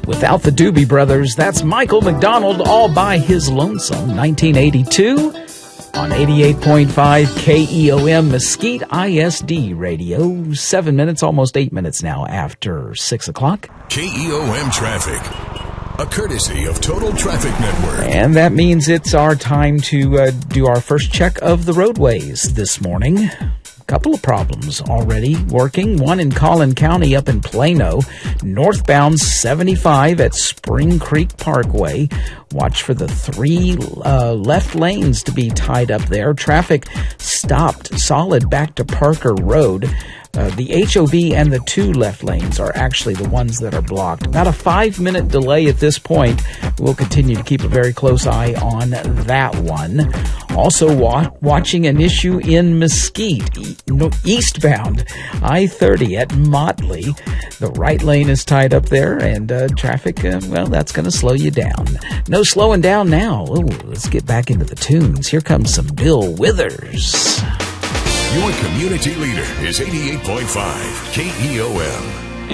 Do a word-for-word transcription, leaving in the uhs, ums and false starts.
Without the Doobie Brothers, that's Michael McDonald all by his lonesome, nineteen eighty-two, on eighty-eight point five K E O M Mesquite I S D Radio. Seven minutes, almost eight minutes now after six o'clock. K E O M Traffic, a courtesy of Total Traffic Network. And that means it's our time to uh, do our first check of the roadways this morning. Couple of problems already working. One in Collin County up in Plano, northbound seventy-five at Spring Creek Parkway. Watch for the three uh, left lanes to be tied up there. Traffic stopped solid back to Parker Road. Uh, the H O V and the two left lanes are actually the ones that are blocked. About a five-minute delay at this point. We'll continue to keep a very close eye on that one. Also wa- watching an issue in Mesquite, e- no, eastbound I thirty at Motley. The right lane is tied up there, and uh, traffic, uh, well, that's going to slow you down. No slowing down now. Ooh, let's get back into the tunes. Here comes some Bill Withers. Your community leader is eighty-eight point five K E O M.